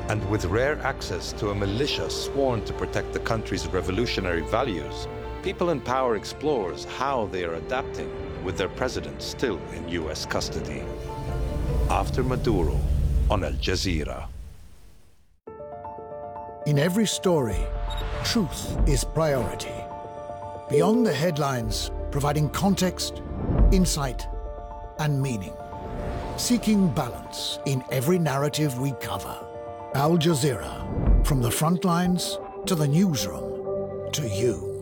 And with rare access to a militia sworn to protect the country's revolutionary values, People in Power explores how they are adapting with their president still in US custody. After Maduro on Al Jazeera. In every story, truth is priority. Beyond the headlines, providing context, insight, and meaning. Seeking balance in every narrative we cover. Al Jazeera, from the front lines to the newsroom to you.